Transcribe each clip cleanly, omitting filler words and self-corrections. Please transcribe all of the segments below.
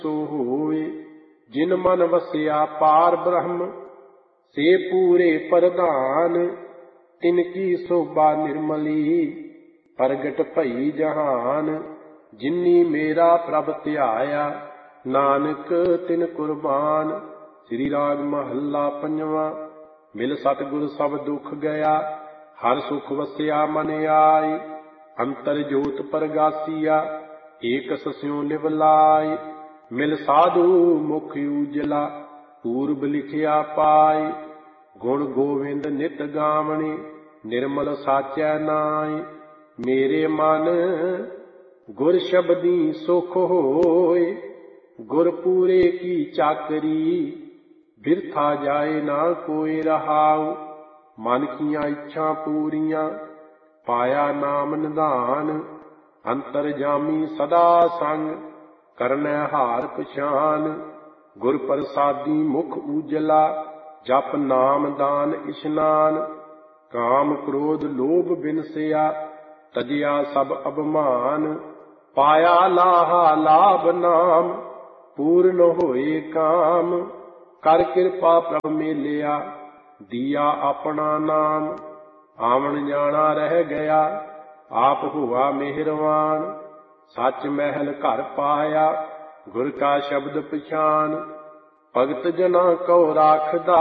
ਸੋ ਹੋਏ। ਜਿਨ ਮਨ ਵਸਿਆ ਪਾਰ ਬ੍ਰਹਮ ਸੇ ਪੂਰੇ ਪ੍ਰਧਾਨ। ਤਿਨ ਕੀ ਸੋਭਾ ਨਿਰਮਲੀ ਪ੍ਰਗਟ ਭਈ ਜਹਾਨ। ਜਿਨੀ ਮੇਰਾ ਪ੍ਰਭ ਧਿਆਇਆ ਨਾਨਕ ਤਿਨ ਕੁਰਬਾਨ। ਸ੍ਰੀ ਰਾਗ ਮਹੱਲਾ ਪੰਜਵਾਂ। ਮਿਲ ਸਤਿਗੁਰ ਸਭ ਦੁੱਖ ਗਿਆ ਹਰ ਸੁਖ ਵਸਿਆ ਮਨ ਆਈ। ਅੰਤਰ ਜੋਤ ਪ੍ਰਗਾਸੀਆ ਏਕਸ ਸਿਉ ਲਿਵ ਲਾਈ। ਮਿਲ ਸਾਧੂ ਮੁਖ ਊਜਲਾ ਪੂਰਬ ਲਿਖਿਆ ਪਾਈ। ਗੁਣ ਗੋਵਿੰਦ ਨਿਤ ਗਾਵਣੇ ਨਿਰਮਲ ਸਾਚੈ ਨਾਈ। ਮੇਰੇ ਮਨ ਗੁਰ ਸ਼ਬਦੀ ਸੁਖ ਹੋਏ ਗੁਰ ਪੂਰੇ ਕੀ ਚਾਕਰੀ। ਬਿਰਥਾ ਜਾਏ ਨਾ ਕੋਈ ਰਹਾਉ ਮਨ ਕੀਆਂ ਇੱਛਾ ਪੂਰੀਆਂ। ਪਾਇਆ ਨਾਮ ਨਿਧਾਨ ਅੰਤਰ ਜਾਮੀ ਸਦਾ ਸੰਗ ਕਰਨੈ ਹਾਰ ਪਛਾਨ। ਗੁਰ ਪ੍ਰਸਾਦੀ ਮੁਖ ਊਜਲਾ ਜਪ ਨਾਮ ਦਾਨ ਇਸ਼ਨਾਨ। ਕਾਮ ਕ੍ਰੋਧ ਲੋਭ ਬਿਨਸਿਆ ਤਜਿਆ ਸਭ ਅਭਮਾਨ। ਪਾਇਆ ਲਾਹਾ ਲਾਭ ਨਾਮ ਪੂਰਨ ਹੋਏ ਕਾਮ। ਕਰ ਕਿਰਪਾ ਪ੍ਰਭ ਮੇਲਿਆ ਦੀਆ ਆਪਣਾ ਨਾਮ। ਆਵਣ ਜਾਣਾ ਰਹਿ ਗਿਆ ਆਪ ਹੁਆ ਮਿਹਰਵਾਨ। ਸੱਚ ਮਹਿਲ ਘਰ ਪਾਇਆ ਗੁਰ ਕਾ ਸ਼ਬਦ ਪਛਾਨ। ਭਗਤ ਜਨਾਂ ਕਉ ਰਾਖਦਾ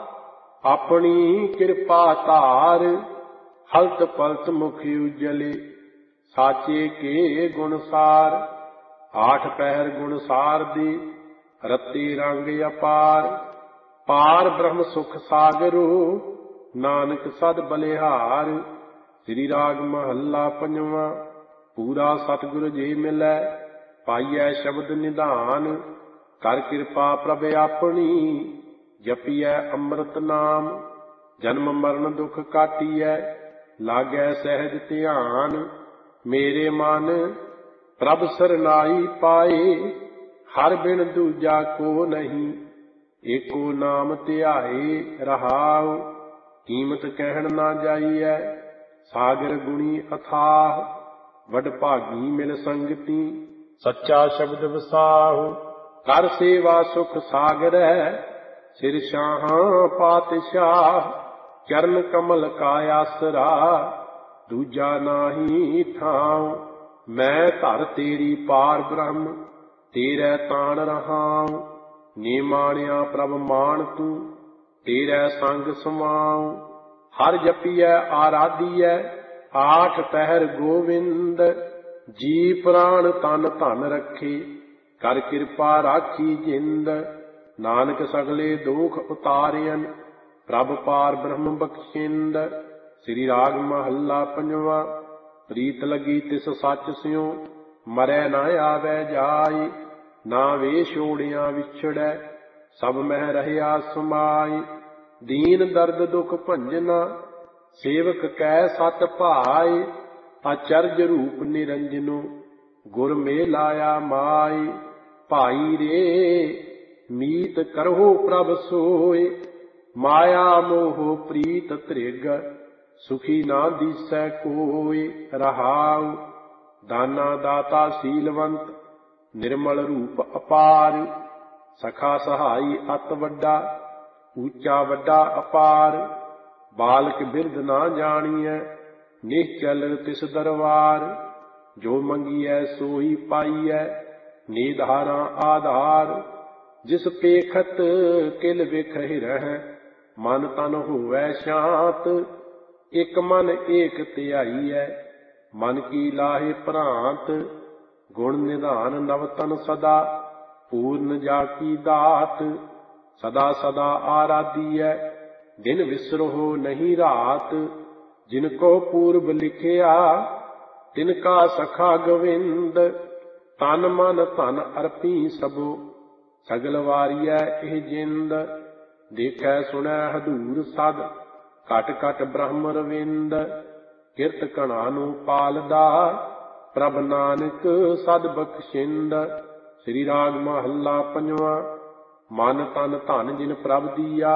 ਆਪਣੀ ਕਿਰਪਾ ਧਾਰ। ਹਲਤ ਪਲਤ ਮੁਖ ਉਜਲੇ ਸਾਚੇ ਕੇ ਗੁਣ ਸਾਰ। ਆਠ ਪਹਿਰ ਗੁਣ ਸਾਰ ਦੀ ਰਤੀ ਰੰਗ ਅਪਾਰ। ਪਾਰ ਬ੍ਰਹਮ ਸੁਖ ਸਾਗਰੋ ਨਾਨਕ ਸਦ ਬਲਿਹਾਰ। ਸ੍ਰੀ ਰਾਗ ਮਹੱਲਾ ਪੰਜਵਾਂ। ਪੂਰਾ ਸਤਿਗੁਰ ਜੀ ਮਿਲੈ ਪਾਈਐ ਸ਼ਬਦ ਨਿਧਾਨ। ਕਰ ਕਿਰਪਾ ਪ੍ਰਭ ਆਪਣੀ ਜਪੀਐ ਅੰਮ੍ਰਿਤ ਨਾਮ। ਜਨਮ ਮਰਨ ਦੁਖ ਕਾਟੀਐ ਲਾਗੈ ਸਹਿਜ ਧਿਆਨ। ਮੇਰੇ ਮਨ ਪ੍ਰਭ ਸਰਨਾਈ ਪਾਏ ਹਰ ਬਿਨ ਦੂਜਾ ਕੋ ਨਹੀਂ। ਏਕੋ ਨਾਮ ਧਿਆਏ ਰਹਾਉ ਕੀਮਤ ਕਹਿਣ ਨਾ ਜਾਈਐ। ਸਾਗਰ ਗੁਣੀ ਅਥਾਹ ਵਡ ਭਾਗੀ ਮਿਲ ਸੰਗਤੀ। ਸੱਚਾ ਸ਼ਬਦ ਵਸਾਹੁ ਕਰ ਸੇਵਾ ਸੁਖ ਸਾਗਰੈ। ਸਿਰ ਸ਼ਾਹਾਂ ਪਾਤਸ਼ਾਹ ਚਰਨ ਕਮਲ ਕਾ ਆਸਰਾ। ਦੂਜਾ ਨਾਹੀ ਥਾਉ ਮੈਂ ਧਰ ਤੇਰੀ ਪਾਰ ਬ੍ਰਹਮ ਤੇਰੇ ਤਾਣ ਰਹਾਉ। ਨੀ ਮਾਣਿਆ ਪ੍ਰਭ ਮਾਣ ਤੂੰ ਤੇਰੇ ਸੰਗ ਸਮਾਉ। ਹਰ ਜਪੀਐ ਆਰਾਧੀਐ ਆਠ ਪਹਿਰ ਗੋਵਿੰਦ। ਜੀ ਪ੍ਰਾਣ ਤਨ ਧਨ ਰੱਖੇ ਕਰ ਕਿਰਪਾ ਰਾਖੀ ਜਿੰਦ। ਨਾਨਕ ਸਗਲੇ ਦੋਖ ਉਤਾਰਿਅਨ ਪ੍ਰਭ ਪਾਰ ਬ੍ਰਹਮ ਬਖਸ਼ਿੰਦ। ਸ੍ਰੀ ਰਾਗ ਮਹੱਲਾ ਪੰਜਵਾਂ। ਪ੍ਰੀਤ ਲੱਗੀ ਤਿਸ ਸੱਚ ਸਿਉ ਮਰੈ ਨਾ ਆਵੈ ਜਾਈ। ਨਾ ਵੇਸ਼ ਓੜਿਆਂ ਵਿਛੜੈ ਸਭ ਮਹਿ ਰਹਿਆ ਸਮਾਈ। ਦੀਨ ਦਰਦ ਦੁਖ ਭੰਜਨਾ ਸੇਵਕ ਕੈ ਸਤ ਭਾਈ। ਅਚਰਜ ਰੂਪ ਨਿਰੰਜਨੁ ਗੁਰ ਮੇ ਲਾਇਆ ਮਾਈ। ਭਾਈ ਰੇ ਮੀਤ ਕਰਹੁ ਪ੍ਰਭ ਸੋਇ ਮਾਇਆ ਮੋਹ ਪ੍ਰੀਤ ਤ੍ਰਿਗ। ਸੁਖੀ ਨਾ ਦੀਸੈ ਕੋਈ ਰਹਾਉ। ਦਾਨਾ ਦਾਤਾ ਸੀਲਵੰਤ ਨਿਰਮਲ ਰੂਪ ਅਪਾਰ। ਸਖਾ ਸਹਾਈ ਅਤ ਵੱਡਾ ਉੱਚਾ ਵੱਡਾ ਅਪਾਰ। ਬਾਲਕ ਬਿਰਧ ਨਾ ਜਾਣੀਐ ਨਿਸ਼ਚਲ ਤਿਸ ਦਰਬਾਰ। ਜੋ ਮੰਗੀਐ ਸੋਈ ਪਾਈਐ ਨਿਧਾਰਾ ਆਧਾਰ। ਜਿਸ ਪੇਖਤ ਕਿਲ ਵਿਖਹਿ ਰਹਿ ਮਨ ਤਨ ਹੋਵੈ ਸ਼ਾਂਤ। ਇਕ ਮਨ ਏਕ ਧਿਆਈਐ ਮਨ ਕੀ ਲਾਹੇ ਭ੍ਰਾਂਤ। ਗੁਣ ਨਿਧਾਨ ਨਵ ਤਨ ਸਦਾ ਪੂਰਨ ਜਾ ਕੀ ਦਾਤ। ਸਦਾ ਸਦਾ ਆਰਾਧੀਐ ਦਿਨ ਵਿਸਰਹੁ ਨਹੀਂ ਰਾਤ। ਜਿਨ ਕੋ ਪੂਰਬ ਲਿਖਿਆ ਤਿਨ ਕਾ ਸਖਾ ਗੋਵਿੰਦ। ਤਨ ਮਨ ਧਨ ਅਰਪੀ ਸਭੋ ਸਗਲ ਵਾਰੀਐ ਇਹ ਜਿੰਦ। ਦੇਖੈ ਸੁਣੈ ਹਦੂਰ ਸਦ ਘਟ ਘਟ ਬ੍ਰਹਮ ਰਵਿੰਦ। ਕਿਰਤ ਕਣਾ ਨੂੰ ਪਾਲਦਾ ਪ੍ਰਭ ਨਾਨਕ ਸਦ ਬਖਸ਼ਿੰਦ। ਸ੍ਰੀ ਰਾਗ ਮਹੱਲਾ ਪੰਜਵਾਂ। ਮਨ ਤਨ ਧਨ ਜਿਨ ਪ੍ਰਭ ਦੀਆ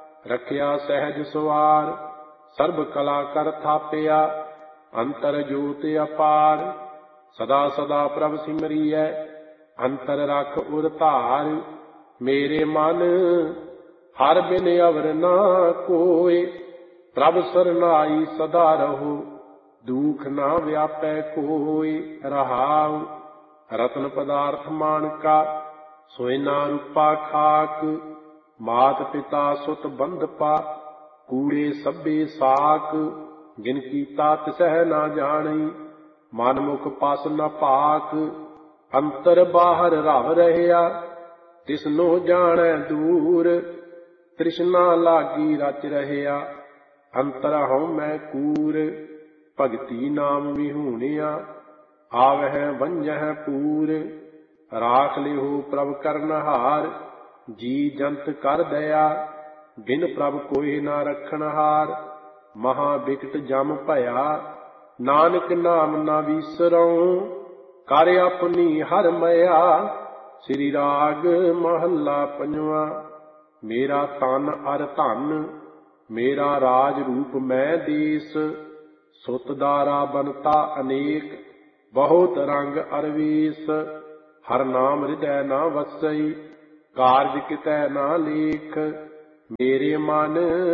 ਰਖਿਆ ਸਹਿਜ ਸਵਾਰ। ਸਰਬ ਕਲਾ ਕਰ ਥਾਪਿਆ ਅੰਤਰ ਜੋਤ ਅਪਾਰ। ਸਦਾ ਸਦਾ ਪ੍ਰਭ ਸਿਮਰੀਐ ਅੰਤਰ ਰਖ ਉਰ ਧਾਰ। ਮੇਰੇ ਮਨ ਹਰ ਬਿਨ ਅਵਰ ਨਾ ਕੋਇ। ਪ੍ਰਭ ਸਰਨਾਈ ਸਦਾ ਰਹੋ, ਦੁਖ ਨਾ ਵਿਆਪੈ ਕੋਇ। ਰਹਾਉ ਰਤਨ ਪਦਾਰਥ ਮਾਨਕਾ, ਸੋਇ ਨਾ ਰੂਪਾ ਖਾਕ। ਮਾਤ ਪਿਤਾ ਸੁਤ ਬੰਧਪਾ, ਕੂੜੇ ਸਭੇ ਸਾਕ। ਜਿਨ ਕੀਤਾ ਤਿਸਹਿ ਨਾ ਜਾਣਈ, ਮਨ ਮੁਖ ਪਸ ਨ ਭਾਕ। ਅੰਤਰ ਬਾਹਰ ਰਵ ਰਹਿਆ, ਤਿਸਨੋ ਜਾਣੈ ਦੂਰ। ਤ੍ਰਿਸ਼ਨਾ ਲਾਗੀ ਰਚ ਰਹਿਆ, ਅੰਤਰ ਹਉਮੈ ਕੂਰ। ਭਗਤੀ ਨਾਮ ਵਿਹੂਣਿਆ, ਆਵਹਿ ਵੰਝਹਿ ਪੂਰ। ਰਾਖ ਲਿਹੁ ਪ੍ਰਭ ਕਰਨਹਾਰ, ਜੀ ਜੰਤ ਕਰ ਦਇਆ। ਬਿਨ ਪ੍ਰਭ ਕੋਇ ਨਾ ਰੱਖਣਹਾਰ, ਮਹਾ ਬਿਕਟ ਜਮ ਭਇਆ। ਨਾਨਕ ਨਾਮ ਨਾ ਵੀਸਰਉ, ਕਰ ਆਪਣੀ ਹਰ ਮਇਆ। ਸ੍ਰੀ ਰਾਗ ਮਹੱਲਾ ਪੰਜਵਾਂ। ਮੇਰਾ ਤਨ ਅਰ ਧਨ, ਮੇਰਾ ਰਾਜ ਰੂਪ ਮੈਂ ਦੇਸ। ਸੁਤ ਦਾਰਾ ਬਨਤਾ ਅਨੇਕ, ਬਹੁਤ ਰੰਗ ਅਰਵੇਸ। ਹਰ ਨਾਮ ਹਿਰਦੈ ਨਾ ਵਸਈ, ਕਾਰਜ ਕਿਤੈ ਨਾ ਲੇਖ। ਮੇਰੇ ਮਨ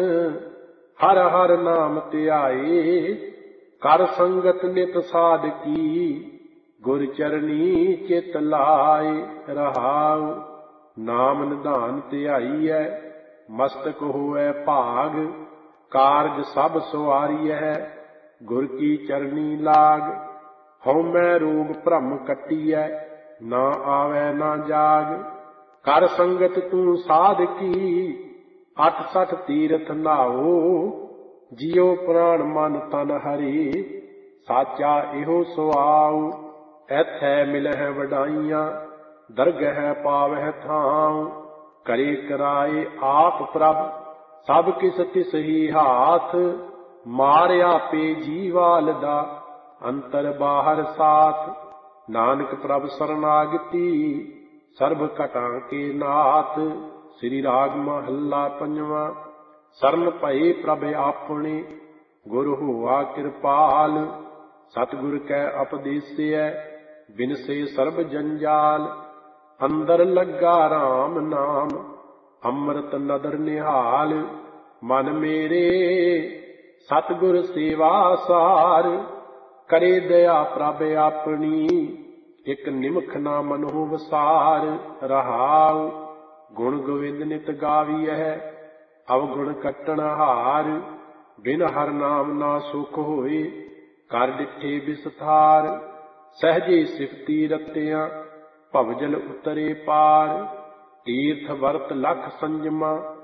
ਹਰ ਹਰ ਨਾਮ ਧਿਆਏ, ਕਰ ਸੰਗਤ ਨਿਤ ਸਾਧਕੀ। ਗੁਰ ਚਰਨੀ ਚਿਤ ਲਾਏ। ਰਹਾਉ ਨਾਮ ਨਿਧਾਨ ਧਿਆਈਐ, ਮਸਤਕ ਹੋਵੈ ਭਾਗ। ਕਾਰਜ ਸਭ ਸੁਆਰੀਐ, ਗੁਰ ਕੀ ਚਰਨੀ ਲਾਗ। ਹਉਮੈ ਰੋਗ ਭ੍ਰਮ ਕੱਟੀਐ, ਨਾ ਆਵੈ ਨਾ ਜਾਗ। ਕਰ ਸੰਗਤ ਤੂੰ ਸਾਧਕੀ, 68 ਤੀਰਥ ਨਾਓ। ਜਿਉ ਪ੍ਰਾਣ ਮਨ ਤਨ ਹਰੀ, ਸਾਚਾ ਇਹੋ ਸੁਆਉ। ਐਥੈ ਮਿਲਹਿ ਵਡਾਈਆਂ, ਦਰਗਹਿ ਪਾਵਹਿ ਥਾਉ। ਕਰੇ ਕਰਾਏ ਆਪ ਪ੍ਰਭ, ਸਭ ਕਿਸ ਤਿਸ ਹੀ ਹਾਥ। ਮਾਰਿਆ ਪੇ ਜੀਵਾਲ ਦਾ, ਅੰਤਰ ਬਾਹਰ ਸਾਥ। ਨਾਨਕ ਪ੍ਰਭ ਸਰਨਾਗਤੀ, ਸਰਬ ਘਟਾਂ ਕੇ ਨਾਥ। ਸ੍ਰੀ ਰਾਗ ਮਹੱਲਾ ਪੰਜਵਾਂ। ਸਰਨ ਭਏ ਪ੍ਰਭ ਆਪਣੇ, ਗੁਰ ਹੋਆ ਕਿਰਪਾਲ। ਸਤਿਗੁਰ ਕੈ ਉਪਦੇਸਿਐ, ਬਿਨਸੇ ਸਰਬ ਜੰਜਾਲ। ਅੰਦਰ ਲੱਗਾ RAM ਨਾਮ, ਅੰਮ੍ਰਿਤ ਨਦਰ ਨਿਹਾਲ। ਮਨ ਮੇਰੇ ਸਤਿਗੁਰ ਸੇਵਾ ਸਾਰ, ਕਰੇ ਦਇਆ ਪ੍ਰਭ ਆਪਣੀ। ਇਕ ਨਿਮਖ ਨਾ ਮਨਹੁ ਵਸਾਰ। ਰਹਾਉ ਗੁਣ ਗੋਵਿੰਦ ਨਿਤ ਗਾਵੀਐ, ਅਵਗੁਣ ਕੱਟਣ ਹਾਰ। ਬਿਨ ਹਰ ਨਾਮ ਨਾ ਸੁਖ ਹੋਏ, ਕਰ ਡਿਠੇ ਬਿਸਥਾਰ। ਸਹਿਜੇ ਸਿਫਤੀ ਰਤਿਆਂ, ਭਵਜਲ ਉਤਰੇ ਪਾਰ। ਤੀਰਥ ਵਰਤ ਲਖ ਸੰਜਮਾ,